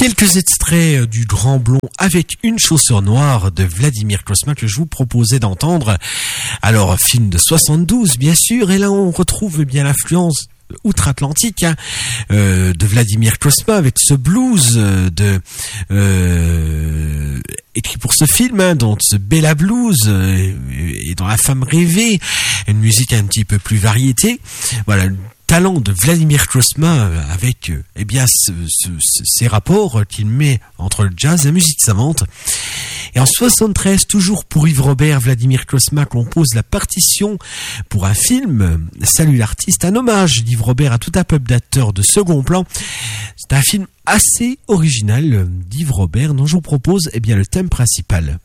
Quelques extraits du Grand Blond avec une chaussure noire de Vladimir Cosma que je vous proposais d'entendre. Alors, film de 72, bien sûr, et là on retrouve bien l'influence outre-Atlantique de Vladimir Cosma avec ce blues écrit pour ce film, donc ce Bella Blues et dans La Femme rêvée, une musique un petit peu plus variété. Voilà, le talent de Vladimir Cosma avec ces rapports qu'il met entre le jazz et la musique savante. Et en 73, toujours pour Yves Robert, Vladimir Cosma compose la partition pour un film, Salut l'artiste, un hommage d'Yves Robert à tout un peuple d'acteurs de second plan. C'est un film assez original d'Yves Robert dont je vous propose le thème principal.